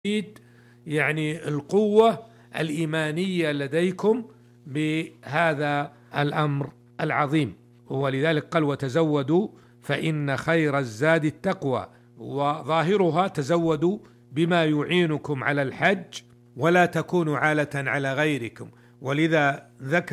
يعني القوة الإيمانية لديكم بهذا الأمر العظيم. ولذلك قال وتزودوا فإن خير الزاد التقوى، وظاهرها تزودوا بما يعينكم على الحج ولا تكونوا عالة على غيركم. ولذا ذكر